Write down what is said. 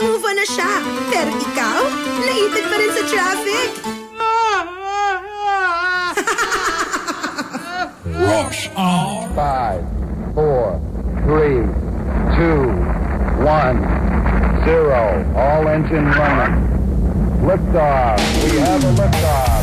Naka-move on na siya. Pero ikaw, naipit pa rin sa traffic. Rush hour. 5, 4, 3, 2, 1, 0. All engine running. Liftoff. We have a liftoff.